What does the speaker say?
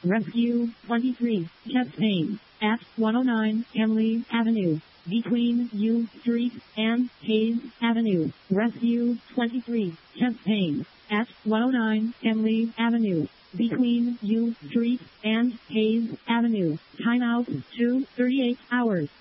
Rescue 23, chest pain, at 109 Emily Avenue, between U Street and Hayes Avenue. Rescue 23, chest pain, at 109 Emily Avenue, between U Street and Hayes Avenue. Timeout 2:38 hours.